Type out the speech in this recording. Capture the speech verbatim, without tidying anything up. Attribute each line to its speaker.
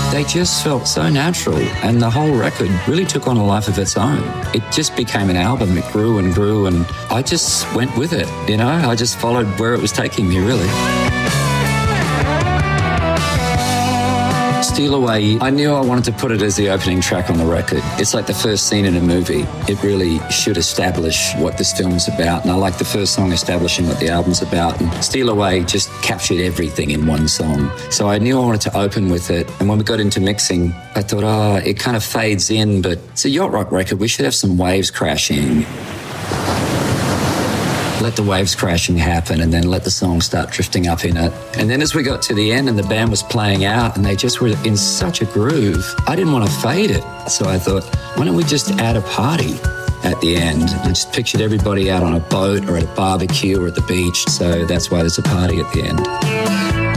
Speaker 1: They just felt so natural, and the whole record really took on a life of its own. It just became an album. It grew and grew, and I just went with it, you know? I just followed where it was taking me, really. Steal Away, I knew I wanted to put it as the opening track on the record. It's like the first scene in a movie. It really should establish what this film's about, and I like the first song establishing what the album's about, and Steal Away just captured everything in one song. So I knew I wanted to open with it, and when we got into mixing, I thought, oh, it kind of fades in, but it's a yacht rock record. We should have some waves crashing. Let the waves crashing happen, and then let the song start drifting up in it. And then as we got to the end and the band was playing out and they just were in such a groove, I didn't want to fade it. So I thought, why don't we just add a party at the end? I just pictured everybody out on a boat or at a barbecue or at the beach. So that's why there's a party at the end.